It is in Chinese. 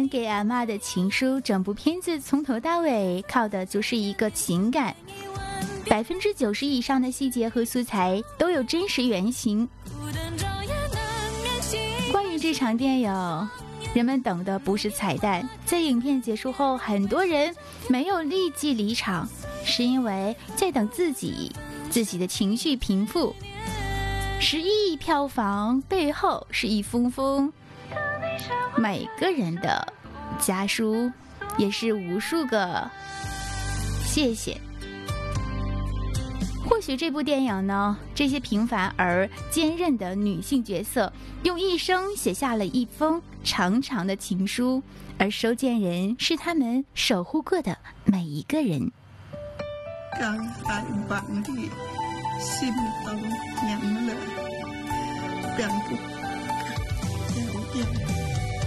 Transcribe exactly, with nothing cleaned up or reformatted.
人给阿嬷的情书，整部片子从头到尾靠的就是一个情感，百分之九十以上的细节和素材都有真实原型。关于这场电影，人们等的不是彩蛋，在影片结束后，很多人没有立即离场，是因为在等自己自己的情绪平复。十亿票房背后是一封封每个人的家书，也是无数个谢谢。或许这部电影呢，这些平凡而坚韧的女性角色用一生写下了一封长长的情书，而收件人是他们守护过的每一个人。 càng tại bạn thì xin tông nhắn lời càng phục kéo yên